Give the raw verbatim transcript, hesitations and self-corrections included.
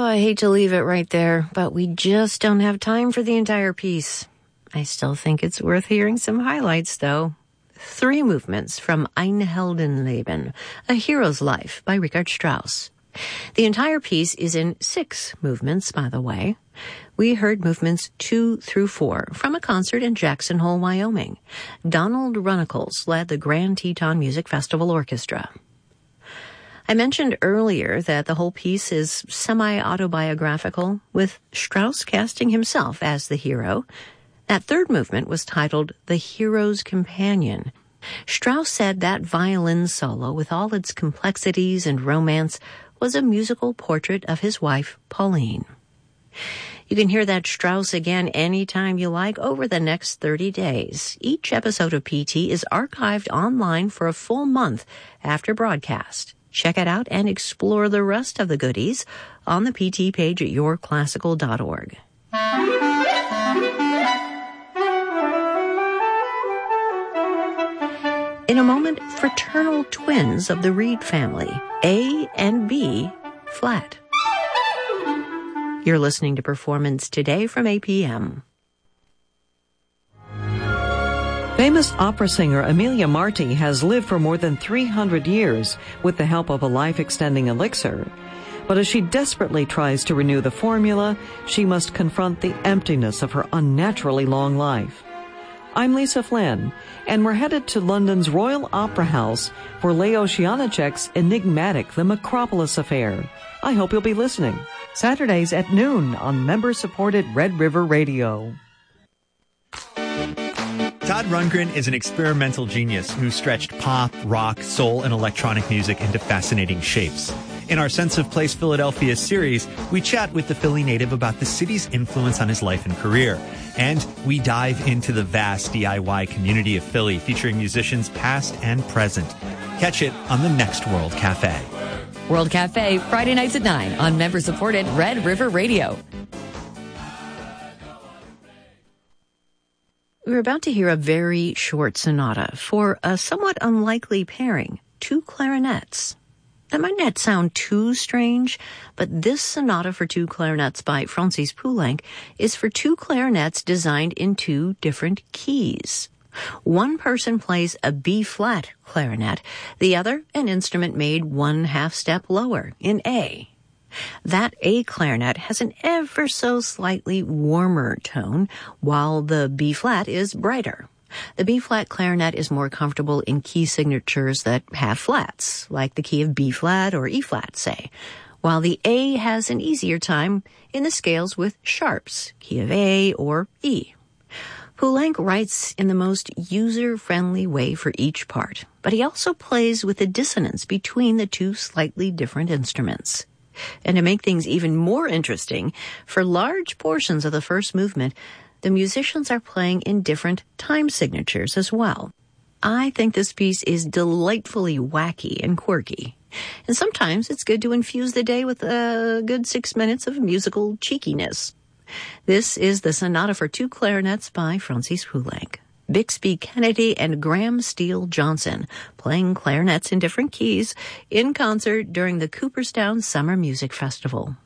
I hate to leave it right there, but we just don't have time for the entire piece. I still think it's worth hearing some highlights, though. Three movements from Ein Heldenleben, A Hero's Life by Richard Strauss. The entire piece is in six movements, by the way. We heard movements two through four from a concert in Jackson Hole, Wyoming. Donald Runnicles led the Grand Teton Music Festival Orchestra. I mentioned earlier that the whole piece is semi-autobiographical, with Strauss casting himself as the hero. That third movement was titled The Hero's Companion. Strauss said that violin solo, with all its complexities and romance, was a musical portrait of his wife, Pauline. You can hear that Strauss again anytime you like over the next thirty days. Each episode of P T is archived online for a full month after broadcast. Check it out and explore the rest of the goodies on the P T page at your classical dot org. In a moment, fraternal twins of the Reed family, A and B flat. You're listening to Performance Today from A P M. Famous opera singer Emilia Marti has lived for more than three hundred years with the help of a life-extending elixir. But as she desperately tries to renew the formula, she must confront the emptiness of her unnaturally long life. I'm Lisa Flynn, and we're headed to London's Royal Opera House for Leo Janacek's enigmatic The Macropolis Affair. I hope you'll be listening. Saturdays at noon on member-supported Red River Radio. Todd Rundgren is an experimental genius who stretched pop, rock, soul, and electronic music into fascinating shapes. In our Sense of Place Philadelphia series, we chat with the Philly native about the city's influence on his life and career. And we dive into the vast D I Y community of Philly, featuring musicians past and present. Catch it on the next World Cafe. World Cafe, Friday nights at nine on member-supported Red River Radio. We're about to hear a very short sonata for a somewhat unlikely pairing, two clarinets. That might not sound too strange, but this sonata for two clarinets by Francis Poulenc is for two clarinets designed in two different keys. One person plays a B-flat clarinet, the other an instrument made one half step lower, in A. That A clarinet has an ever so slightly warmer tone, while the B-flat is brighter. The B-flat clarinet is more comfortable in key signatures that have flats, like the key of B-flat or E-flat, say, while the A has an easier time in the scales with sharps, key of A or E. Poulenc writes in the most user-friendly way for each part, but he also plays with the dissonance between the two slightly different instruments. And to make things even more interesting, for large portions of the first movement, the musicians are playing in different time signatures as well. I think this piece is delightfully wacky and quirky. And sometimes it's good to infuse the day with a good six minutes of musical cheekiness. This is the Sonata for Two Clarinets by Francis Poulenc. Bixby Kennedy and Graham Steele Johnson playing clarinets in different keys in concert during the Cooperstown Summer Music Festival.